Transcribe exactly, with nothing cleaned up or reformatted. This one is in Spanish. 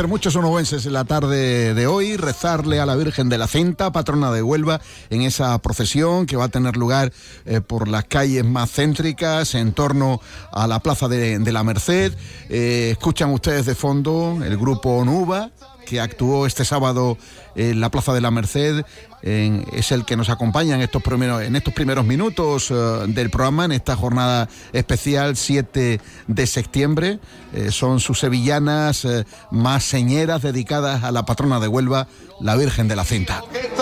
hacer muchos onubenses en la tarde de hoy, rezarle a la Virgen de la Cinta, patrona de Huelva, en esa procesión que va a tener lugar eh, por las calles más céntricas, en torno a la Plaza de, de la Merced. Eh, escuchan ustedes de fondo el grupo Onuba, que actuó este sábado en la Plaza de la Merced. En, es el que nos acompaña en estos primeros, en estos primeros minutos uh, del programa, en esta jornada especial siete de septiembre. Eh, son sus sevillanas eh, más señeras, dedicadas a la patrona de Huelva, la Virgen de la Cinta.